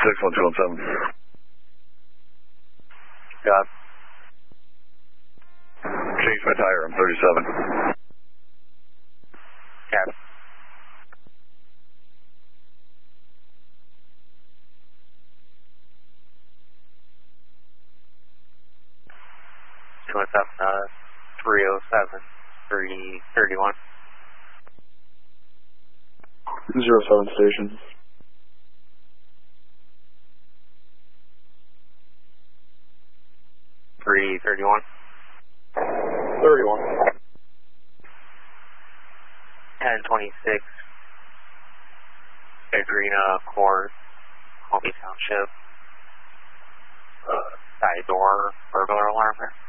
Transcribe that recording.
1217. Got it. Change my tire, I'm 37. Got it. What's up, 307, 331. 07 station. 331. 31. 1026. Agrina Court, Colby Township. Side door burglar alarm there.